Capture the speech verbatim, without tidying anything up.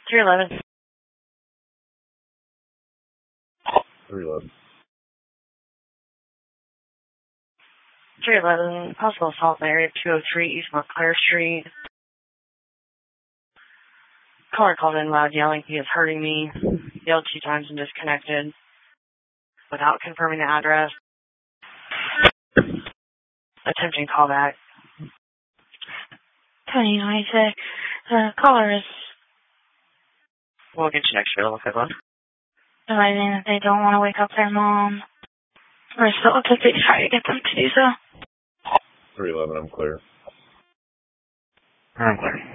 three eleven. three eleven. three eleven, possible assault in area two oh three East Montclair Street. Caller called in loud yelling he is hurting me. Yelled two times and disconnected without confirming the address. Attempting callback. twenty ninety-six. The caller is We'll get you next year, okay, bud? advising that they don't want to wake up their mom. Or so if they try to get them to do so. three eleven, I'm clear. I'm clear.